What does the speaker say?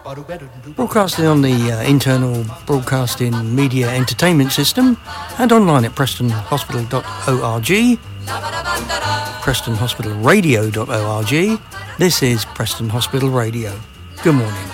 Broadcasting on the internal broadcasting media entertainment system and online at prestonhospital.org, prestonhospitalradio.org. This is Preston Hospital Radio. Good morning.